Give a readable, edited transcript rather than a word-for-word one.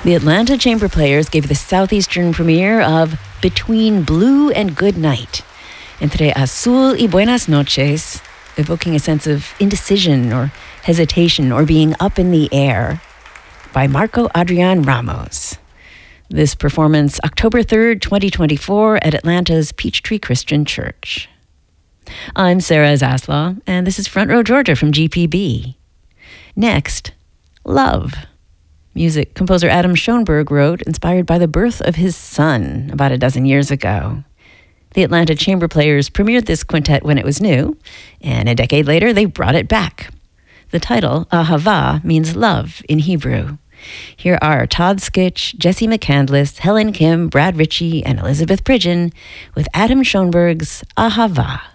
The Atlanta Chamber Players gave the southeastern premiere of Between Blue and Good Night, Entre Azul y Buenas Noches, evoking a sense of indecision or hesitation or being up in the air, by Marco Adrian Ramos. This performance, October 3rd, 2024, at Atlanta's Peachtree Christian Church. I'm Sarah Zaslaw, and this is Front Row Georgia from GPB. Next, Love. Music composer Adam Schoenberg wrote, inspired by the birth of his son about a dozen years ago. The Atlanta Chamber Players premiered this quintet when it was new, and a decade later they brought it back. The title, Ahava, means love in Hebrew. Here are Todd Skitch, Jesse McCandless, Helen Kim, Brad Ritchie, and Elizabeth Pridgeon with Adam Schoenberg's Ahava.